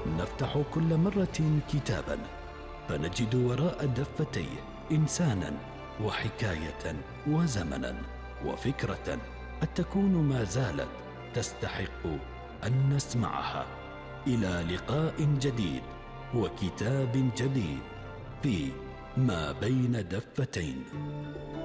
نفتح كل مرة كتابا فنجد وراء دفتيه إنسانا وحكاية وزمنا وفكرة قد تكون ما زالت تستحق أن نسمعها. إلى لقاء جديد وكتاب جديد في ما بين دفتين.